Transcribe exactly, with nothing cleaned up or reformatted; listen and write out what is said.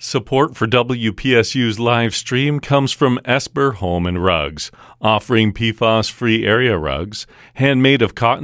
Support for W P S U's live stream comes from Esper Home and Rugs, offering P FAS-free area rugs, handmade of cotton